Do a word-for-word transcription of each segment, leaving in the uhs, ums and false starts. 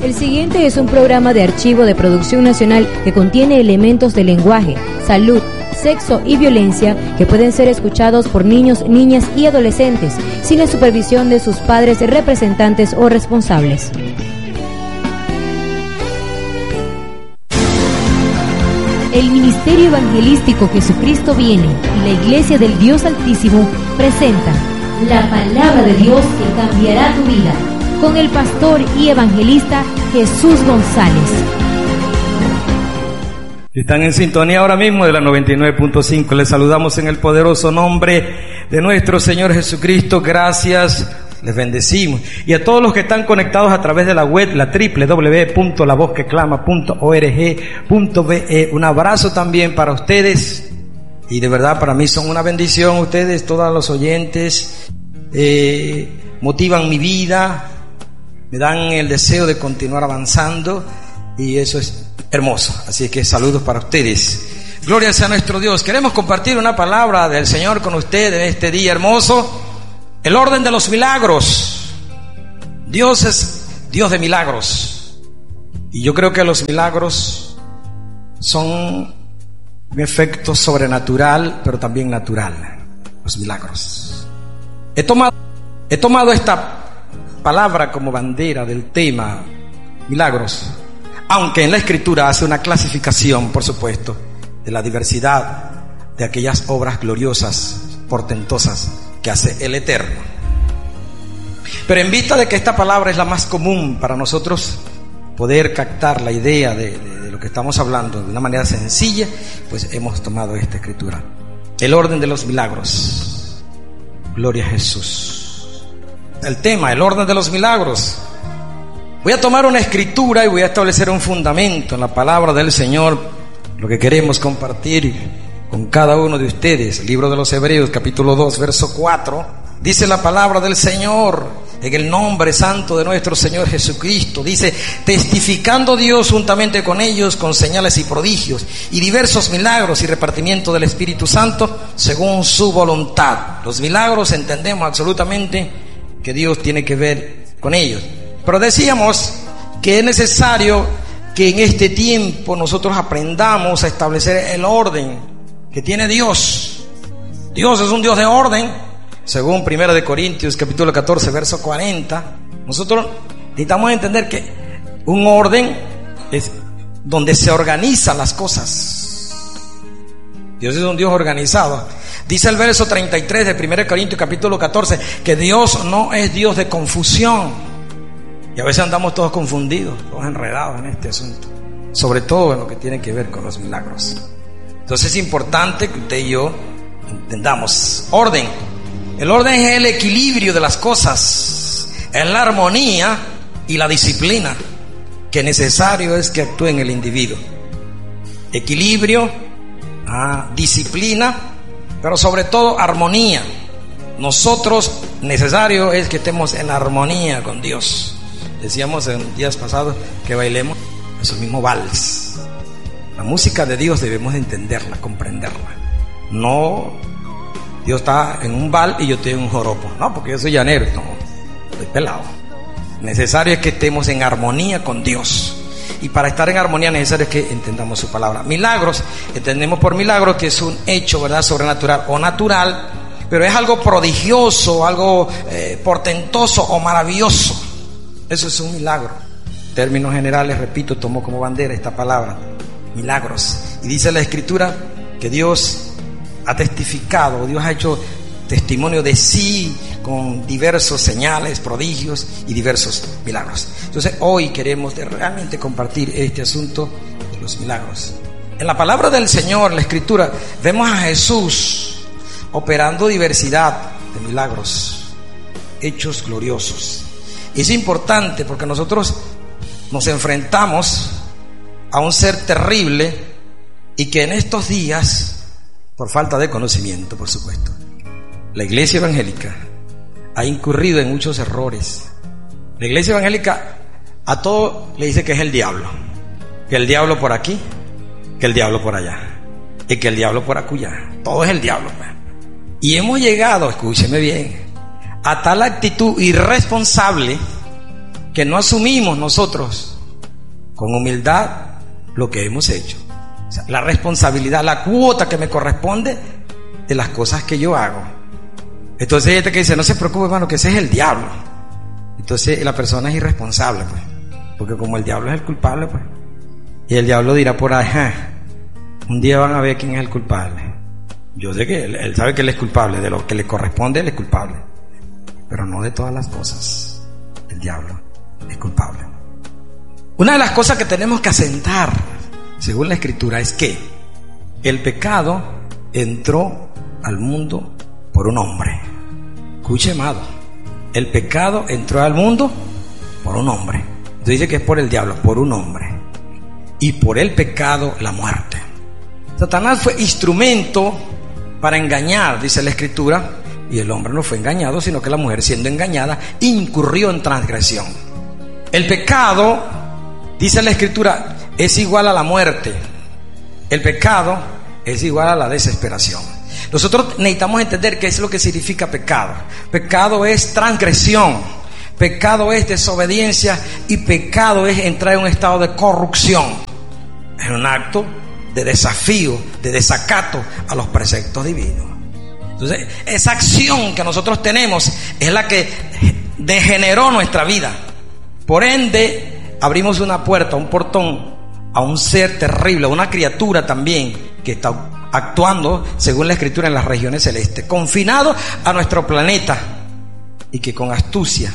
El siguiente es un programa de archivo de producción nacional que contiene elementos de lenguaje, salud, sexo y violencia que pueden ser escuchados por niños, niñas y adolescentes sin la supervisión de sus padres, representantes o responsables. El Ministerio Evangelístico Jesucristo Viene y la Iglesia del Dios Altísimo presentan la palabra de Dios que cambiará tu vida, con el pastor y evangelista Jesús González. Están en sintonía ahora mismo de la noventa y nueve punto cinco. Les saludamos en el poderoso nombre de nuestro Señor Jesucristo. Gracias, les bendecimos. Y a todos los que están conectados a través de la web, la doble u doble u doble u punto la voz que clama punto org punto be. Un abrazo también para ustedes. Y de verdad para mí son una bendición ustedes, todos los oyentes. Eh, motivan mi vida, me dan el deseo de continuar avanzando. Y eso es hermoso, así que saludos para ustedes. Gloria sea nuestro Dios. Queremos compartir una palabra del Señor con ustedes en este día hermoso. El orden de los milagros. Dios es Dios de milagros. Y yo creo que los milagros son un efecto sobrenatural, pero también natural. Los milagros. He tomado, he tomado esta palabra como bandera del tema milagros. Aunque en la Escritura hace una clasificación, por supuesto, de la diversidad de aquellas obras gloriosas, portentosas que hace el Eterno. Pero en vista de que esta palabra es la más común para nosotros poder captar la idea de, de, de lo que estamos hablando de una manera sencilla, pues hemos tomado esta Escritura. El orden de los milagros. Gloria a Jesús. El tema, el orden de los milagros. Voy a tomar una escritura y voy a establecer un fundamento en la palabra del Señor, lo que queremos compartir con cada uno de ustedes. El libro de los Hebreos, capítulo dos, verso cuatro, dice la palabra del Señor, en el nombre santo de nuestro Señor Jesucristo, dice: testificando Dios juntamente con ellos, con señales y prodigios, y diversos milagros y repartimiento del Espíritu Santo, según su voluntad. Los milagros entendemos absolutamente que Dios tiene que ver con ellos. Pero decíamos que es necesario que en este tiempo nosotros aprendamos a establecer el orden que tiene Dios. Dios es un Dios de orden, según Primera de Corintios, capítulo catorce, verso cuarenta. Nosotros necesitamos entender que un orden es donde se organizan las cosas. Dios es un Dios organizado. Dice el verso treinta y tres de Primera de Corintios, capítulo catorce, que Dios no es Dios de confusión. Y a veces andamos todos confundidos, todos enredados en este asunto, sobre todo en lo que tiene que ver con los milagros. Entonces es importante que usted y yo entendamos orden. El orden es el equilibrio de las cosas, es la armonía y la disciplina que necesario es que actúe en el individuo. Equilibrio, ah, disciplina, pero sobre todo armonía. Nosotros necesario es que estemos en armonía con Dios. Decíamos en días pasados que bailemos esos mismos vals. La música de Dios debemos de entenderla, comprenderla. No, Dios está en un val y yo estoy en un joropo. No, porque yo soy llanero. No, estoy pelado. Necesario es que estemos en armonía con Dios. Y para estar en armonía necesario es que entendamos su palabra. Milagros, entendemos por milagros que es un hecho, ¿verdad?, sobrenatural o natural, pero es algo prodigioso, algo eh, portentoso o maravilloso. Eso es un milagro. En términos generales, repito, tomó como bandera esta palabra, milagros. Y dice la Escritura que Dios ha testificado, Dios ha hecho testimonio de sí con diversos señales, prodigios y diversos milagros. Entonces hoy queremos realmente compartir este asunto de los milagros. En la palabra del Señor, en la Escritura, vemos a Jesús operando diversidad de milagros, hechos gloriosos. Y es importante porque nosotros nos enfrentamos a un ser terrible y que en estos días, por falta de conocimiento, por supuesto, la iglesia evangélica ha incurrido en muchos errores. La iglesia evangélica a todo le dice que es el diablo, que el diablo por aquí, que el diablo por allá y que el diablo por acullá. Todo es el diablo. Y hemos llegado, escúcheme bien, a tal actitud irresponsable que no asumimos nosotros con humildad lo que hemos hecho. O sea, la responsabilidad, la cuota que me corresponde de las cosas que yo hago. Entonces hay gente que dice, no se preocupe, hermano, que ese es el diablo. Entonces la persona es irresponsable, pues, porque como el diablo es el culpable, pues, y el diablo dirá por ahí, ah, un día van a ver quién es el culpable. Yo sé que él, él sabe que él es culpable, de lo que le corresponde él es culpable, pero no de todas las cosas. El diablo es culpable. Una de las cosas que tenemos que asentar, según la Escritura, es que el pecado entró al mundo por un hombre. Escuche, amado, el pecado entró al mundo por un hombre. Entonces dice que es por el diablo, por un hombre. Y por el pecado, la muerte. Satanás fue instrumento para engañar, dice la Escritura, y el hombre no fue engañado, sino que la mujer, siendo engañada, incurrió en transgresión. El pecado, dice la Escritura, es igual a la muerte. El pecado es igual a la desesperación. Nosotros necesitamos entender qué es lo que significa pecado. Pecado es transgresión, pecado es desobediencia y pecado es entrar en un estado de corrupción. Es un acto de desafío, de desacato a los preceptos divinos. Entonces, esa acción que nosotros tenemos es la que degeneró nuestra vida. Por ende, abrimos una puerta, un portón a un ser terrible, a una criatura también que está actuando, según la Escritura, en las regiones celestes, confinado a nuestro planeta, y que con astucia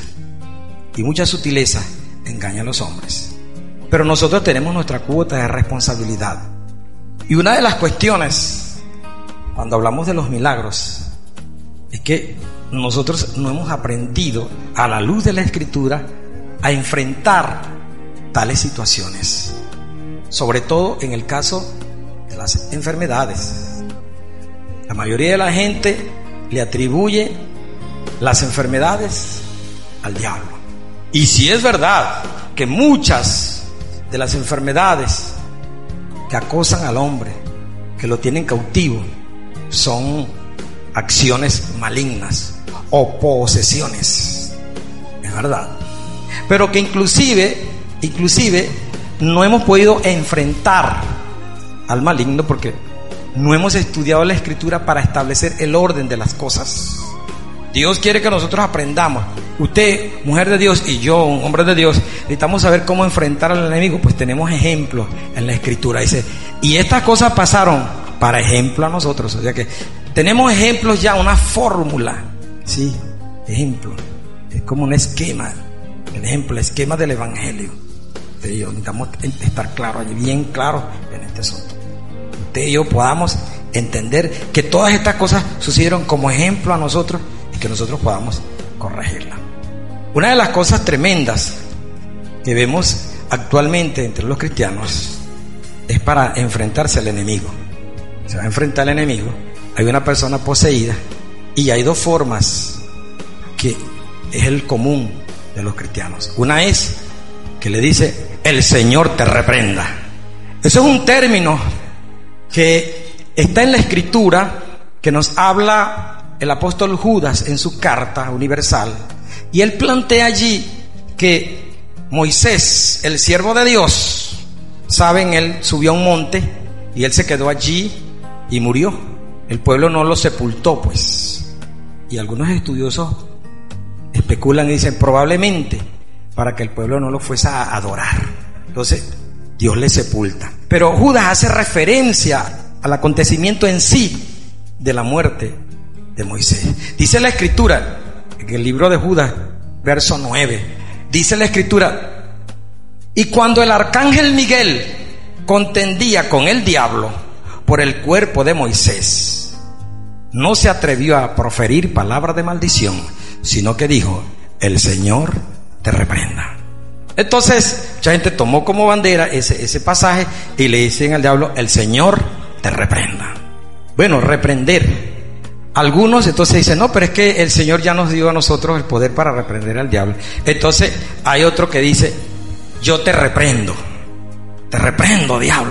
y mucha sutileza engaña a los hombres. Pero nosotros tenemos nuestra cuota de responsabilidad. Y una de las cuestiones, cuando hablamos de los milagros, es que nosotros no hemos aprendido, a la luz de la Escritura, a enfrentar tales situaciones. Sobre todo en el caso de las enfermedades. La mayoría de la gente le atribuye las enfermedades al diablo. Y si es verdad que muchas de las enfermedades que acosan al hombre, que lo tienen cautivo, son acciones malignas o posesiones, es verdad, pero que inclusive inclusive no hemos podido enfrentar al maligno porque no hemos estudiado la Escritura para establecer el orden de las cosas. Dios quiere que nosotros aprendamos. Usted, mujer de Dios, y yo, un hombre de Dios, necesitamos saber cómo enfrentar al enemigo. Pues tenemos ejemplos en la Escritura. Dice, y estas cosas pasaron para ejemplo a nosotros. O sea que tenemos ejemplos ya, una fórmula. Sí, ejemplo. Es como un esquema. El ejemplo, el esquema del Evangelio. Usted y yo necesitamos estar claros, bien claros en este asunto. Usted y yo podamos entender que todas estas cosas sucedieron como ejemplo a nosotros y que nosotros podamos corregirla. Una de las cosas tremendas que vemos actualmente entre los cristianos es para enfrentarse al enemigo. Se va a enfrentar al enemigo. Hay una persona poseída y hay dos formas que es el común de los cristianos. Una es que le dice, el Señor te reprenda. Eso es un término que está en la Escritura, que nos habla el apóstol Judas en su carta universal, y él plantea allí que Moisés, el siervo de Dios, saben, él subió a un monte y él se quedó allí y murió. El pueblo no lo sepultó, pues. Y algunos estudiosos especulan y dicen, probablemente para que el pueblo no lo fuese a adorar. Entonces Dios le sepulta. Pero Judas hace referencia al acontecimiento en sí de la muerte de Moisés. Dice la Escritura, en el libro de Judas, verso nueve, dice la Escritura, y cuando el arcángel Miguel contendía con el diablo por el cuerpo de Moisés, no se atrevió a proferir palabra de maldición, sino que dijo, el Señor te reprenda. Entonces mucha gente tomó como bandera ese, ese pasaje y le dicen al diablo, el Señor te reprenda. Bueno, reprender. Algunos entonces dicen, no, pero es que el Señor ya nos dio a nosotros el poder para reprender al diablo. Entonces hay otro que dice, yo te reprendo, te reprendo, diablo.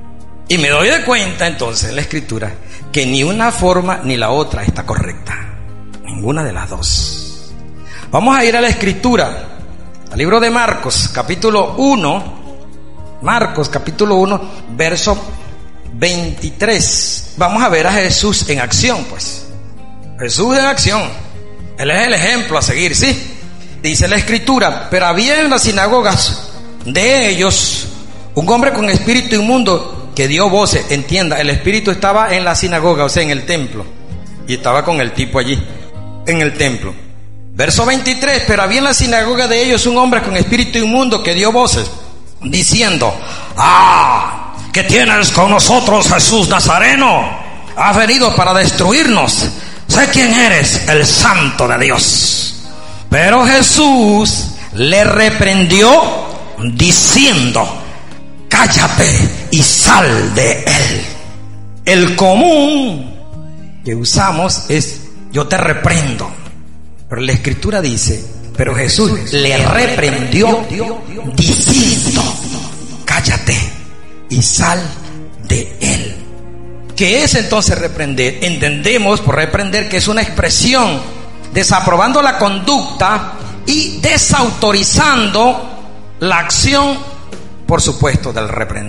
Y me doy de cuenta entonces en la Escritura que ni una forma ni la otra está correcta, ninguna de las dos. Vamos a ir a la Escritura, al libro de Marcos, capítulo uno, Marcos capítulo uno, verso veintitrés. Vamos a ver a Jesús en acción, pues. Jesús en acción. Él es el ejemplo a seguir, ¿sí? Dice la escritura: pero había en las sinagogas de ellos un hombre con espíritu inmundo que dio voces. Entienda, el espíritu estaba en la sinagoga, o sea, en el templo, y estaba con el tipo allí, en el templo. Verso veintitrés: pero había en la sinagoga de ellos un hombre con espíritu inmundo que dio voces, diciendo: ¡ah! ¿Qué tienes con nosotros, Jesús Nazareno? Has venido para destruirnos. Sé quién eres, el Santo de Dios. Pero Jesús le reprendió diciendo: cállate y sal de él. El común que usamos es: yo te reprendo. Pero la escritura dice: pero Jesús le reprendió diciendo: cállate y sal de él. ¿Qué es entonces reprender? Entendemos por reprender que es una expresión desaprobando la conducta y desautorizando la acción, por supuesto, del reprender.